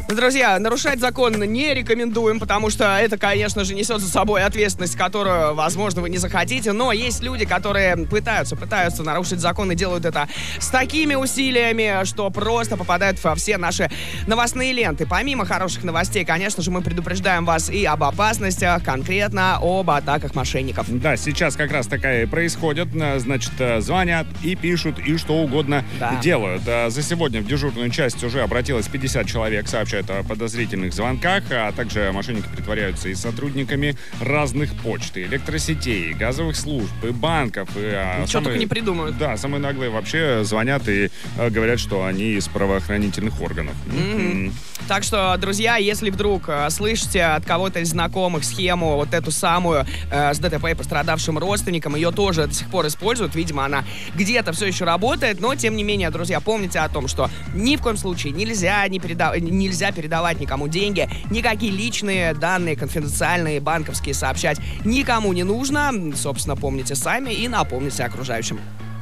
Друзья, нарушать закон не рекомендуем, потому что это, конечно же, несет за собой ответственность, которую, возможно, вы не захотите. Но есть люди, которые пытаются нарушить закон и делают это с такими усилиями, что просто попадают во все наши новостные ленты. Помимо хороших новостей, конечно же, мы предупреждаем вас и об опасностях, конкретно об атаках мошенников. Да, сейчас как раз такая и происходит. Значит, звонят и пишут, и что угодно делают. За сегодня в дежурную часть уже обратилось 50 человек, сообщают о подозрительных звонках, а также мошенники притворяются и сотрудниками разных почт, и электросетей, и газовых служб, и банков. Ничего только не придумают. Да, самые наглые вообще звонят и говорят, что они из правоохранительных органов. Так что, друзья, если вдруг слышите от кого-то из знакомых схему, вот эту самую с ДТП и пострадавшим родственникам, ее тоже до сих пор используют, видимо, она где-то все еще работает, но, тем не менее, друзья, помните о том, что ни в коем случае нельзя передавать никому деньги, никакие личные данные, конфиденциальные, банковские сообщать никому не нужно. Собственно, помните сами и напомните окружающим.